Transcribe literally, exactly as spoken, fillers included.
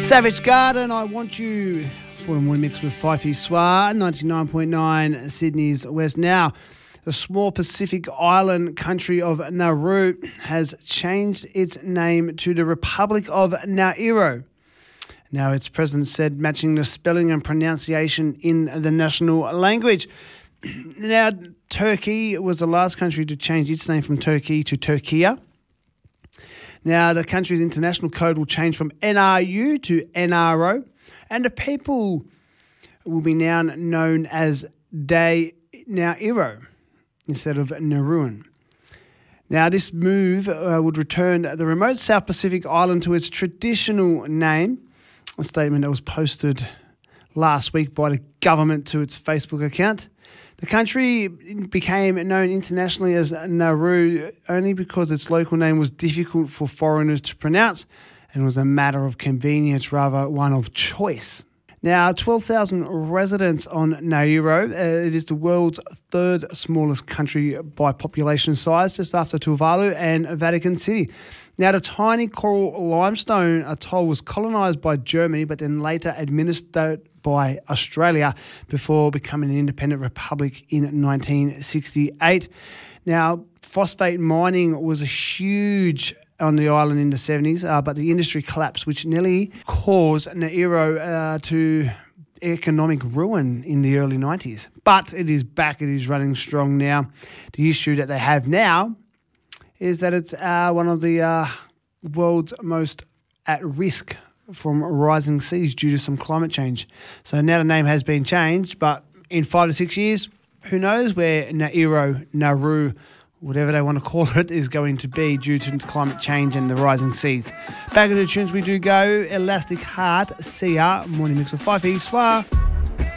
Savage Garden, I Want You, for the morning mix with Fifey Soir, ninety-nine point nine Sydney's West. Now, the small Pacific island country of Nauru has changed its name to the Republic of Nauru. Now, its president said matching the spelling and pronunciation in the national language. Now, Turkey was the last country to change its name from Turkey to Turkiya. Now, the country's international code will change from N R U to N R O, and the people will be now known as De Nauru instead of Nauruan. Now, this move uh, would return the remote South Pacific island to its traditional name, a statement that was posted last week by the government to its Facebook account. The country became known internationally as Nauru only because its local name was difficult for foreigners to pronounce and was a matter of convenience rather one of choice. Now, twelve thousand residents on Nauru. Uh, it is the world's third smallest country by population size, just after Tuvalu and Vatican City. Now, the tiny coral limestone atoll was colonised by Germany, but then later administered by Australia before becoming an independent republic in nineteen sixty-eight. Now, phosphate mining was a huge on the island in the seventies, uh, but the industry collapsed, which nearly caused Nauru uh, to economic ruin in the early nineties. But it is back, it is running strong now. The issue that they have now is that it's uh, one of the uh, world's most at risk from rising seas due to some climate change. So now the name has been changed, but in five to six years, who knows where Nauru, Nauru, whatever they want to call it, is going to be due to climate change and the rising seas. Back in the tunes we do go, Elastic Heart, C R, morning mix of Fifey Soir.